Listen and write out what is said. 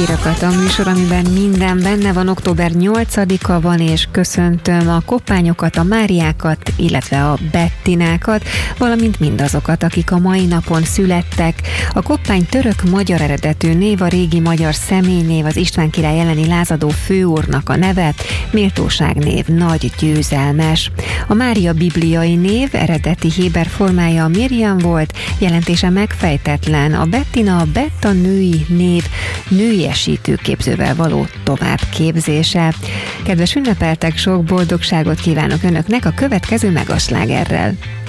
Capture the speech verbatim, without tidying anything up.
Kirakat a műsor, amiben minden benne van. Október nyolcadika van, és köszöntöm a koppányokat, a Máriákat, illetve a Bettinákat, valamint mindazokat, akik a mai napon születtek. A koppány török-magyar eredetű név, a régi magyar személynév, az István király elleni lázadó főúrnak a neve, méltóságnév, nagy győzelmes. A Mária bibliai név, eredeti héber formája Miriam volt, jelentése megfejtetlen. A Bettina, a Betta női név, nőiesítő képzővel való továbbképzése. Kedves ünnepeltek, sok boldogságot kívánok Önöknek a következő megaslágerrel.